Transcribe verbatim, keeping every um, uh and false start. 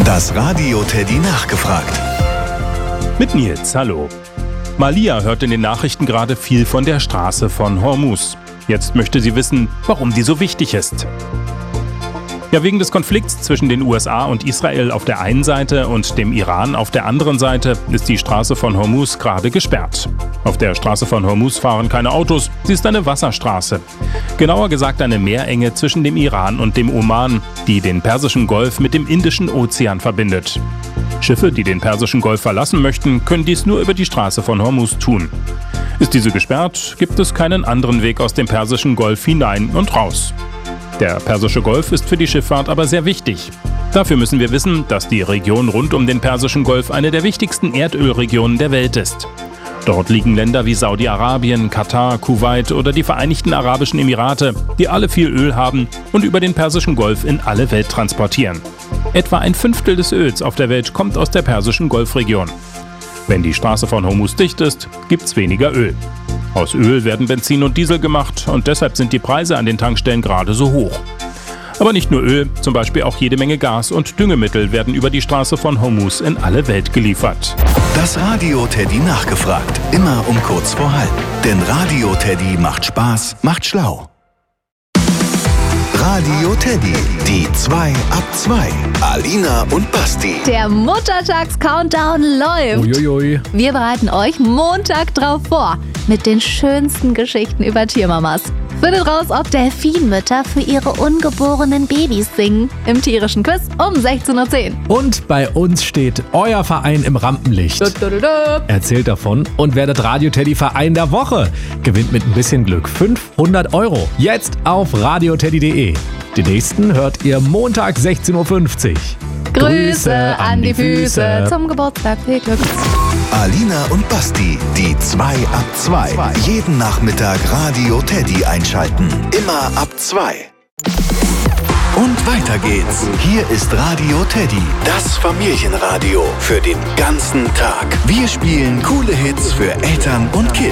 Das Radio Teddy nachgefragt. Mit Nils, hallo. Malia hört in den Nachrichten gerade viel von der Straße von Hormuz. Jetzt möchte sie wissen, warum die so wichtig ist. Ja, wegen des Konflikts zwischen den U S A und Israel auf der einen Seite und dem Iran auf der anderen Seite ist die Straße von Hormuz gerade gesperrt. Auf der Straße von Hormuz fahren keine Autos, sie ist eine Wasserstraße. Genauer gesagt eine Meerenge zwischen dem Iran und dem Oman, die den Persischen Golf mit dem Indischen Ozean verbindet. Schiffe, die den Persischen Golf verlassen möchten, können dies nur über die Straße von Hormuz tun. Ist diese gesperrt, gibt es keinen anderen Weg aus dem Persischen Golf hinein und raus. Der Persische Golf ist für die Schifffahrt aber sehr wichtig. Dafür müssen wir wissen, dass die Region rund um den Persischen Golf eine der wichtigsten Erdölregionen der Welt ist. Dort liegen Länder wie Saudi-Arabien, Katar, Kuwait oder die Vereinigten Arabischen Emirate, die alle viel Öl haben und über den Persischen Golf in alle Welt transportieren. Etwa ein Fünftel des Öls auf der Welt kommt aus der Persischen Golfregion. Wenn die Straße von Hormuz dicht ist, gibt's weniger Öl. Aus Öl werden Benzin und Diesel gemacht und deshalb sind die Preise an den Tankstellen gerade so hoch. Aber nicht nur Öl, zum Beispiel auch jede Menge Gas und Düngemittel werden über die Straße von Hormuz in alle Welt geliefert. Das Radio Teddy nachgefragt. Immer um kurz vor halb. Denn Radio Teddy macht Spaß, macht schlau. Radio Teddy, die zwei ab zwei. Alina und Basti. Der Muttertags-Countdown läuft. Uiuiui. Wir bereiten euch Montag drauf vor mit den schönsten Geschichten über Tiermamas. Findet raus, ob Delfinmütter für ihre ungeborenen Babys singen. Im tierischen Quiz um sechzehn Uhr zehn. Und bei uns steht euer Verein im Rampenlicht. Du, du, du, du. Erzählt davon und werdet Radio Teddy Verein der Woche. Gewinnt mit ein bisschen Glück fünfhundert Euro. Jetzt auf radioteddy punkt de. Die nächsten hört ihr Montag sechzehn Uhr fünfzig. Grüße an die Füße zum Geburtstag. Viel Glück. Alina und Basti, die zwei ab zwei. Jeden Nachmittag Radio Teddy einschalten. Immer ab zwei. Und weiter geht's. Hier ist Radio Teddy, das Familienradio für den ganzen Tag. Wir spielen coole Hits für Eltern und Kids.